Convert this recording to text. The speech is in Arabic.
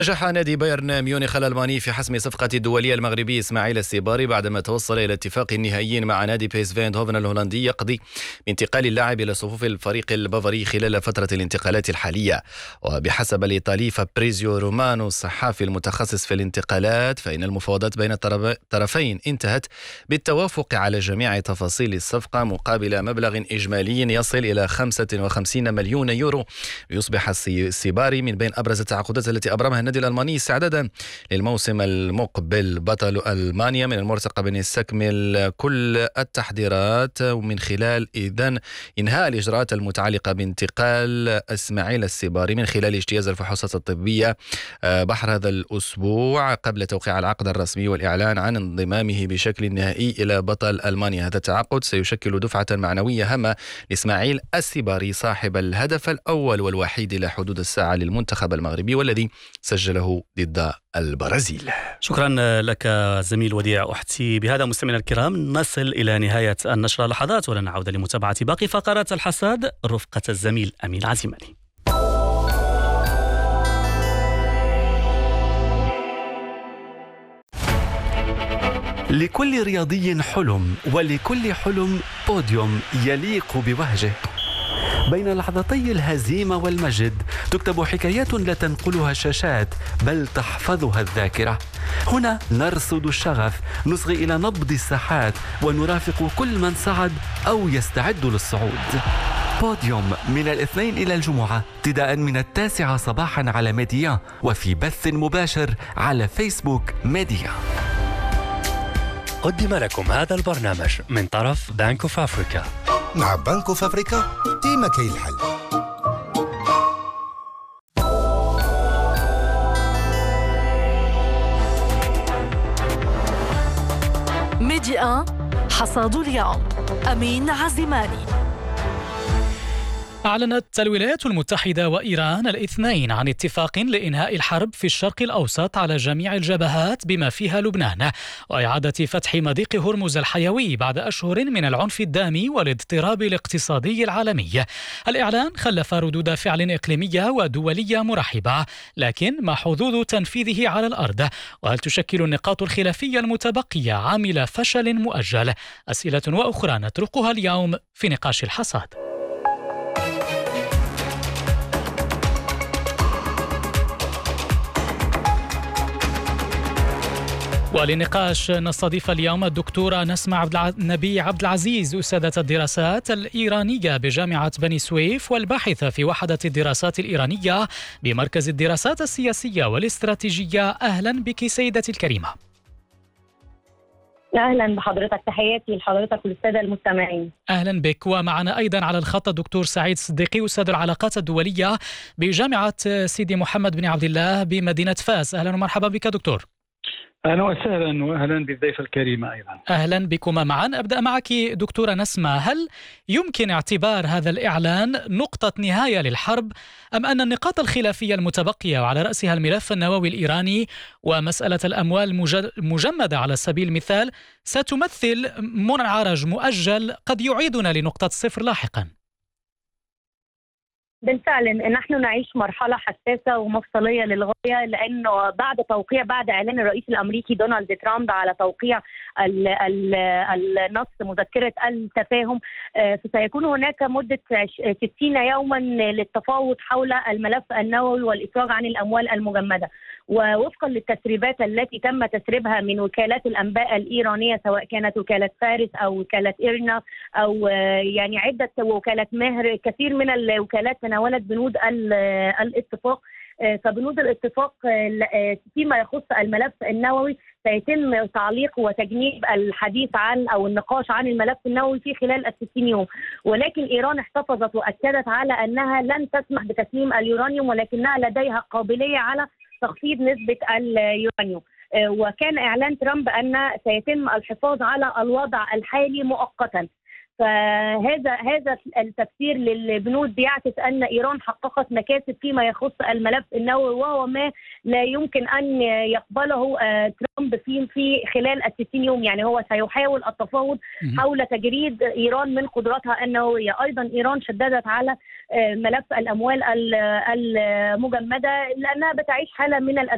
نجح نادي بايرن ميونخ الألماني في حسم صفقة الدولي المغربي إسماعيل السيباري بعدما توصل إلى اتفاق نهائي مع نادي بيس فايندهوفن الهولندي يقضي بانتقال اللاعب إلى صفوف الفريق البافاري خلال فترة الانتقالات الحالية. وبحسب الإيطالي فابريزيو رومانو الصحافي المتخصص في الانتقالات فإن المفاوضات بين الطرفين انتهت بالتوافق على جميع تفاصيل الصفقة مقابل مبلغ إجمالي يصل إلى 55 مليون يورو. يصبح السيباري من بين أبرز التعاقدات التي أبرمها النادي الألماني استعدادا للموسم المقبل. بطل ألمانيا من المرتقب أن يستكمل كل التحضيرات ومن خلال إذن إنهاء الإجراءات المتعلقة بانتقال إسماعيل السيباري من خلال اجتياز الفحوصات الطبية بحر هذا الأسبوع قبل توقيع العقد الرسمي والإعلان عن انضمامه بشكل نهائي إلى بطل ألمانيا. هذا التعاقد سيشكل دفعة معنوية هامة لإسماعيل السيباري صاحب الهدف الأول والوحيد إلى حدود الساعة للمنتخب المغربي والذي سجله ضد البرازيل. شكرا لك زميل وديع أحتي. بهذا مستمعينا الكرام نصل إلى نهاية النشرة لحظات ولن نعود لمتابعة باقي فقرات الحصاد رفقة الزميل أمين عزيماني. لكل رياضي حلم ولكل حلم بوديوم يليق بوهجه. بين لحظتي الهزيمة والمجد تكتب حكايات لا تنقلها الشاشات بل تحفظها الذاكرة. هنا نرصد الشغف، نصغي إلى نبض الساحات ونرافق كل من صعد أو يستعد للصعود. بوديوم من الاثنين إلى الجمعة ابتداء من 9 صباحا على ميديا وفي بث مباشر على فيسبوك ميديا. قدم لكم هذا البرنامج من طرف بانك اوف افريكا. مع بنك اوف افريكا ديما كاين الحل. ميديا حصاد اليوم أمين عزيماني. أعلنت الولايات المتحدة وإيران الاثنين عن اتفاق لإنهاء الحرب في الشرق الأوسط على جميع الجبهات بما فيها لبنان وإعادة فتح مضيق هرمز الحيوي بعد أشهر من العنف الدامي والاضطراب الاقتصادي العالمي. الإعلان خلف ردود فعل إقليمية ودولية مرحبة، لكن ما حظوظ تنفيذه على الأرض؟ وهل تشكل النقاط الخلافية المتبقية عامل فشل مؤجل؟ أسئلة وأخرى نطرقها اليوم في نقاش الحصاد. وللنقاش نستضيف اليوم الدكتورة نسمة نبي عبد العزيز أستاذة الدراسات الإيرانية بجامعة بني سويف والباحثة في وحدة الدراسات الإيرانية بمركز الدراسات السياسية والاستراتيجية. أهلا بك سيدتي الكريمة. أهلا بحضرتك، تحياتي لحضرتك والسادة المستمعين. أهلا بك. ومعنا أيضا على الخط الدكتور سعيد صديقي أستاذ العلاقات الدولية بجامعة سيدي محمد بن عبد الله بمدينة فاس. أهلا ومرحبا بك دكتور. أهلا وسهلا وأهلا بالضيفة الكريمة أيضا. أهلا بكما معا. أبدأ معك دكتورة نسمة، هل يمكن اعتبار هذا الإعلان نقطة نهاية للحرب أم أن النقاط الخلافية المتبقية وعلى رأسها الملف النووي الإيراني ومسألة الأموال المجمدة على سبيل المثال ستمثل منعرج مؤجل قد يعيدنا لنقطة الصفر لاحقا؟ بالفعل نحن نعيش مرحلة حساسة ومفصلية للغاية، لأنه بعد إعلان الرئيس الأمريكي دونالد ترامب على توقيع النص مذكرة التفاهم فسيكون هناك مدة 60 يوما للتفاوض حول الملف النووي والإفراج عن الأموال المجمدة. ووفقا للتسريبات التي تم تسريبها من وكالات الأنباء الإيرانية سواء كانت وكالة فارس أو وكالة إيرنا أو يعني عدة وكالات ماهر، كثير من الوكالات تناولت بنود الاتفاق. فبنود الاتفاق فيما يخص الملف النووي سيتم تعليق وتجنيب الحديث عن أو النقاش عن الملف النووي في خلال 60 يوم، ولكن إيران احتفظت وأكدت على أنها لن تسمح بتسليم اليورانيوم ولكنها لديها قابلية على تخفيض نسبة اليورانيوم. وكان إعلان ترامب أن سيتم الحفاظ على الوضع الحالي مؤقتا. فهذا التفسير للبنود بيعكس أن إيران حققت مكاسب فيما يخص الملف النووي، وهو ما لا يمكن أن يقبله ترامب في خلال 60 يوم. يعني هو سيحاول التفاوض حول تجريد إيران من قدراتها النووية. أيضا إيران شددت على ملف الأموال المجمدة لأنها بتعيش حالة من الأزمة